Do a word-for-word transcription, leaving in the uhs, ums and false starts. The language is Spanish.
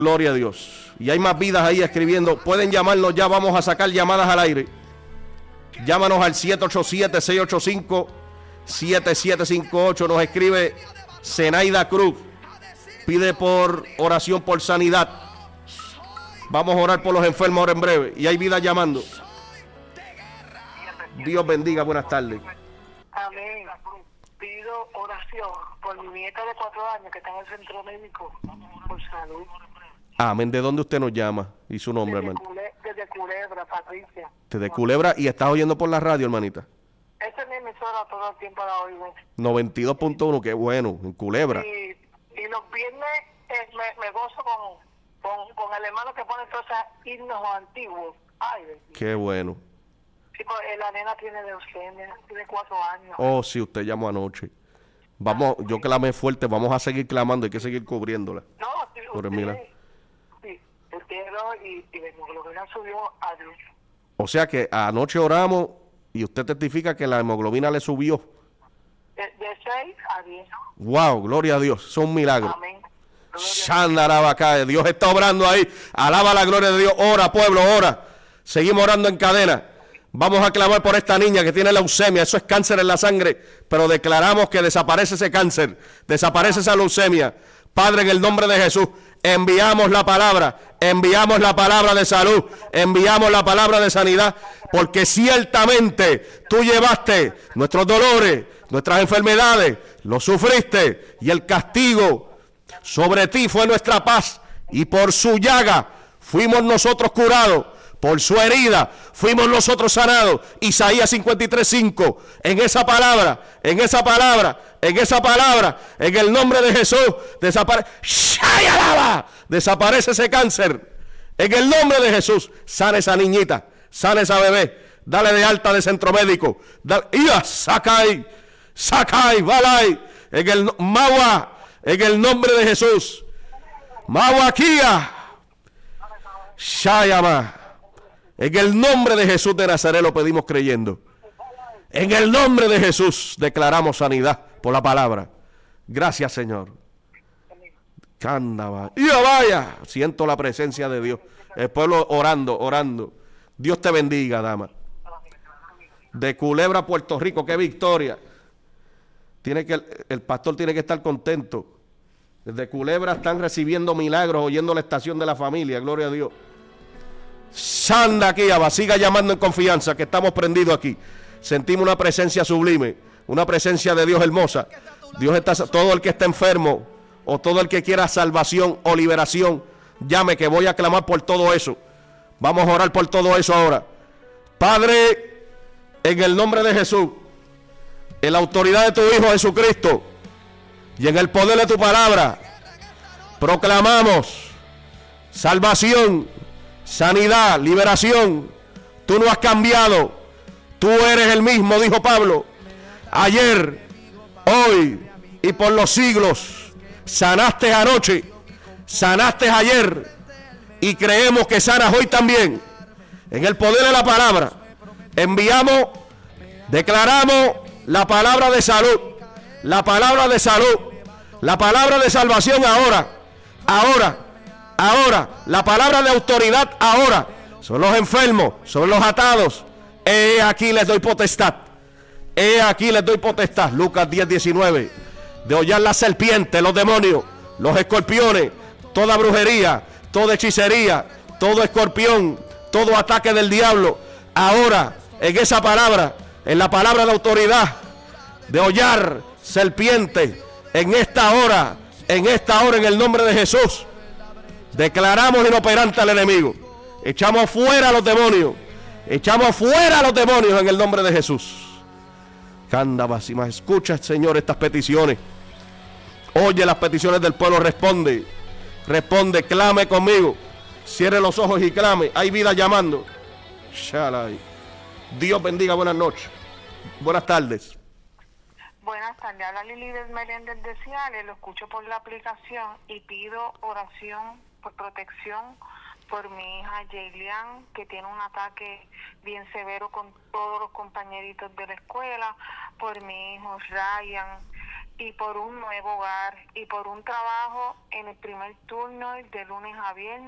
Gloria a Dios. Y hay más vidas ahí escribiendo. Pueden llamarnos ya, vamos a sacar llamadas al aire. Llámanos al siete ocho siete, seis ocho cinco, siete siete cinco ocho. Nos escribe Zenaida Cruz. Pide por oración por sanidad. Vamos a orar por los enfermos ahora en breve. Y hay vidas llamando. Dios bendiga, buenas tardes. Amén. Pido oración por mi nieta de cuatro años que está en el centro médico por salud. Amén. ¿De dónde usted nos llama? Y su nombre, Desde, hermano. Cule, desde Culebra, Patricia. Desde Culebra. ¿Y estás oyendo por la radio, hermanita? Esta es mi emisora todo el tiempo la oigo. noventa y dos punto uno, qué bueno, en Culebra. Y, y los viernes eh, me, me gozo con, con, con el hermano que pone todos esos himnos antiguos. Ay, Dios mío. Qué bueno. Sí, pues, eh, la nena tiene leucemia, tiene cuatro años. Oh, sí, usted llamó anoche. Vamos, yo clamé fuerte, vamos a seguir clamando, hay que seguir cubriéndola. No, sí, Por el usted, milagro. sí, usted y, y la hemoglobina subió a Dios. O sea que anoche oramos y usted testifica que la hemoglobina le subió. De, de seis a diez. Wow, gloria a Dios, son un milagro. Amén. Shandarabacá, Dios está obrando ahí. Alaba la gloria de Dios. Ora, pueblo, ora. Seguimos orando en cadena. Vamos a clamar por esta niña que tiene leucemia. Eso es cáncer en la sangre. Pero declaramos que desaparece ese cáncer. Desaparece esa leucemia. Padre, en el nombre de Jesús, enviamos la palabra. Enviamos la palabra de salud. Enviamos la palabra de sanidad. Porque ciertamente tú llevaste nuestros dolores, nuestras enfermedades. Los sufriste. Y el castigo sobre ti fue nuestra paz. Y por su llaga fuimos nosotros curados. Por su herida fuimos nosotros sanados. Isaías cincuenta y tres, cinco. En esa palabra, en esa palabra, en esa palabra, en el nombre de Jesús, desaparece. Desaparece ese cáncer. En el nombre de Jesús, sana esa niñita, sana esa bebé. Dale de alta de centro médico. Ia, sacai, sacai, valai. En el Mawa, en el nombre de Jesús. Mawakia, Shayama. En el nombre de Jesús de Nazaret lo pedimos creyendo. En el nombre de Jesús declaramos sanidad por la palabra. Gracias, Señor. Cándaba. Y vaya, siento la presencia de Dios. El pueblo orando, orando. Dios te bendiga, dama. De Culebra, Puerto Rico, qué victoria. Tiene que, el pastor tiene que estar contento. Desde Culebra están recibiendo milagros, oyendo la estación de la familia. Gloria a Dios. Sanda aquí, Abba, siga llamando en confianza que estamos prendidos aquí. Sentimos una presencia sublime, una presencia de Dios hermosa. Dios está, todo el que está enfermo o todo el que quiera salvación o liberación, llame que voy a clamar por todo eso. Vamos a orar por todo eso ahora. Padre, en el nombre de Jesús, en la autoridad de tu Hijo Jesucristo y en el poder de tu palabra, proclamamos salvación, sanidad, liberación. Tú no has cambiado. Tú eres el mismo, dijo Pablo. Ayer, hoy y por los siglos. Sanaste anoche, sanaste ayer y creemos que sanas hoy también. En el poder de la palabra, enviamos, declaramos la palabra de salud, la palabra de salud, la palabra de salvación ahora, ahora. Ahora, la palabra de autoridad ahora. Son los enfermos, son los atados. He aquí les doy potestad. He aquí les doy potestad. Lucas diez, diecinueve. De hollar la serpiente, los demonios, los escorpiones, toda brujería, toda hechicería, todo escorpión, todo ataque del diablo. Ahora, en esa palabra, en la palabra de autoridad, de hollar serpiente, en esta hora, en esta hora, en el nombre de Jesús. Declaramos inoperante al enemigo. Echamos fuera a los demonios. Echamos fuera a los demonios en el nombre de Jesús. Cándabasimas, escucha, Señor, estas peticiones. Oye las peticiones del pueblo, responde. Responde, clame conmigo. Cierre los ojos y clame. Hay vida llamando. Shalai. Dios bendiga, buenas noches. Buenas tardes. Buenas tardes, habla Lili del Meléndez de Ciales, lo escucho por la aplicación y pido oración por protección por mi hija Jaylian, que tiene un ataque bien severo con todos los compañeritos de la escuela, por mi hijo Ryan, y por un nuevo hogar y por un trabajo en el primer turno de lunes a viernes.